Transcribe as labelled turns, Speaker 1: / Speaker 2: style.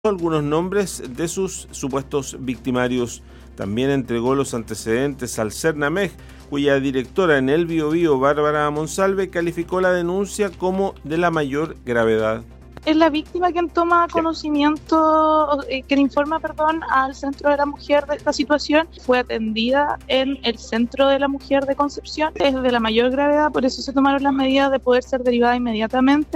Speaker 1: algunos nombres de sus supuestos victimarios. También entregó los antecedentes al Cernamej, cuya directora en el Biobío, Bárbara Monsalve, calificó la denuncia como de la mayor gravedad.
Speaker 2: Es la víctima quien toma conocimiento, quien informa, al Centro de la Mujer de esta situación. Fue atendida en el Centro de la Mujer de Concepción. Es de la mayor gravedad, por eso se tomaron las medidas de poder ser derivada inmediatamente.